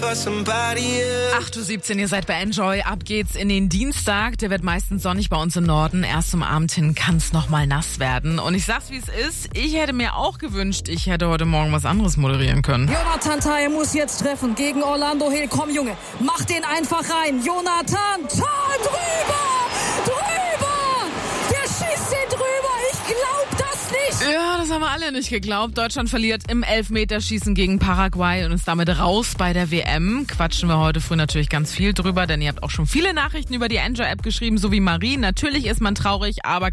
8:17 Uhr, ihr seid bei Enjoy. Ab geht's in den Dienstag. Der wird meistens sonnig bei uns im Norden. Erst zum Abend hin kann's noch mal nass werden. Und ich sag's, wie es ist. Ich hätte mir auch gewünscht, ich hätte heute Morgen was anderes moderieren können. Jonathan Tah muss jetzt treffen gegen Orlando Hill. Komm, Junge, mach den einfach rein. Jonathan Tah drüber! Der schießt den drüber. Ich glaub das nicht. Ja, das haben wir alle nicht geglaubt. Deutschland verliert im Elfmeterschießen gegen Paraguay und ist damit raus bei der WM. Quatschen wir heute früh natürlich ganz viel drüber, denn ihr habt auch schon viele Nachrichten über die Enjoy-App geschrieben, so wie Marie. Natürlich ist man traurig, aber